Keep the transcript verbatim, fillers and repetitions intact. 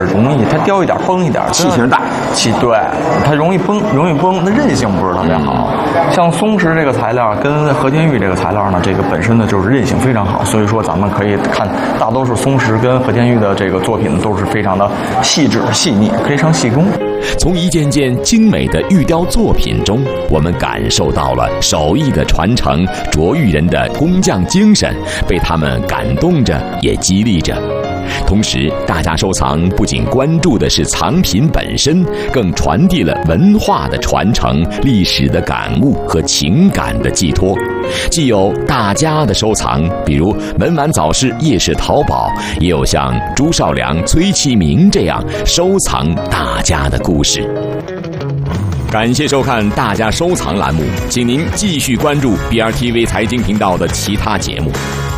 容易它掉一点崩一点， 气型大， 气对，它容易崩，容易崩，它韧性不是特别好。嗯、像松石这个材料跟和田玉这个材料呢，这个本身呢就是韧性非常好，所以说咱们可以看大多数松石跟和田玉的这个作品都是非常的细致细腻，非常细工。 从一件件精美的玉雕作品中，我们感受到了手艺的传承，琢玉人的工匠精神被他们感动着，也激励着。同时，大家收藏不仅关注的是藏品本身，更传递了文化的传承、历史的感悟和情感的寄托。既有大家的收藏，比如文玩早市夜市淘宝，也有像朱绍良、崔其明这样收藏大家的故事。感谢收看大家收藏栏目，请您继续关注 B R T V 财经频道的其他节目。